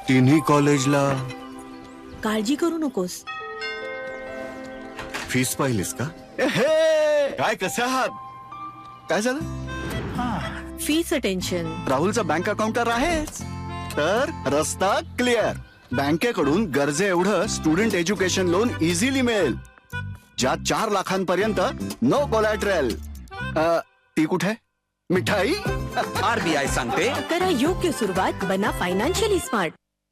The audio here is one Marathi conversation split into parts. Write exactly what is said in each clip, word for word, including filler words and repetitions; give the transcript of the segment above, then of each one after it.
तिन्ही कॉलेजला काळजी करू नकोस. फीस पाहिलीस का? हे काय कसे आहात? काय झालं? फीचं टेन्शन. राहुलचा बँक अकाउंट तर आहेच, तर रस्ता क्लिअर. बँकेकडून गरजे एवढं स्टुडंट एज्युकेशन लोन इझिली मिळेल, ज्यात चार लाखांपर्यंत नो कोलॅटरल. ती कुठे मिठाई? आरबीआय सांगते, करा योग्य सुरुवात, बना फायनान्शियली स्मार्ट.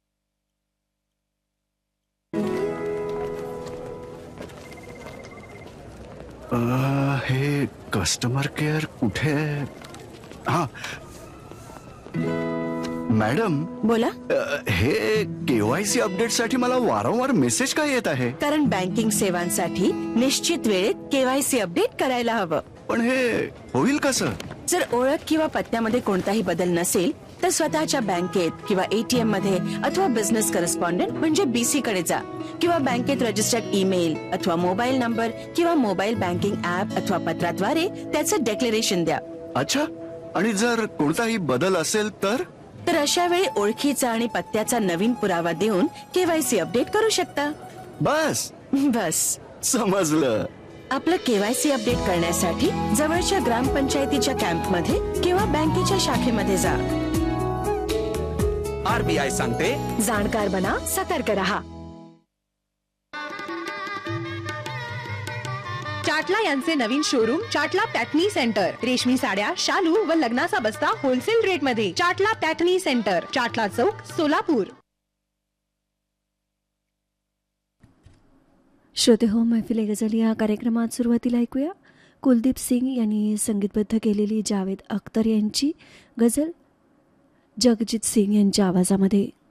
हे कस्टमर केअर कुठे? हा मॅडम बोला. अ, हे केवायसी अपडेट साठी मला वारंवार मेसेज काय येत आहे? कारण बँकिंग सेवांसाठी निश्चित वेळेत केवायसी अपडेट करायला हवं. पण हे होईल कसं? जर ओळख किंवा पत्त्यामध्ये कोणताही बदल नसेल तर स्वतःच्या बँकेत किंवा एटीएम मध्ये अथवा बिझनेस करस्पॉन्डंट म्हणजे बीसी कडे जा, किंवा बँकेत रजिस्टर्ड ईमेल अथवा मोबाईल नंबर किंवा मोबाईल बँकिंग ऍप अथवा पत्राद्वारे त्याचं डेक्लेरेशन द्या. अच्छा, आणि जर कोणताही बदल असेल तर? तर अशा वेळी ओळखीचा आणि पत्त्याचा नवीन पुरावा देऊन केवायसी अपडेट करू शकता. बस बस समजलं. आपलं केवायसी अपडेट करण्यासाठी जवळच्या ग्रामपंचायतीच्या कॅम्पमध्ये किंवा बँकेच्या शाखेमध्ये जा. आरबीआय सांगते, जाणकार बना, सतर्क रहा. चाटला यांचे नवीन शोरूम चाटला पॅटनी सेंटर. रेशमी साड्या, शालू व लग्नाचा बस्ता होलसेल रेट मध्ये. चाटला पॅटनी सेंटर, चाटला चौक, सोलापूर. श्रोते हो, मैफिले गझल या कार्यक्रमात सुरुवातीला ऐकूया कुलदीप सिंग यांनी संगीतबद्ध केलेली जावेद अख्तर यांची गझल जगजीत सिंग यांच्या आवाजामध्ये.